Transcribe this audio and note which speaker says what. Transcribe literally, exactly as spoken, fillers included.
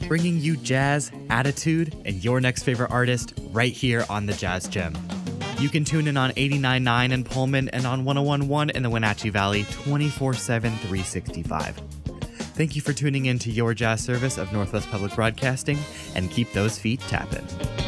Speaker 1: bringing you jazz, attitude, and your next favorite artist right here on the Jazz Gem. You can tune in on eighty-nine point nine in Pullman and on one oh one point one in the Wenatchee Valley twenty-four seven, three sixty-five. Thank you for tuning in to your jazz service of Northwest Public Broadcasting, and keep those feet tapping.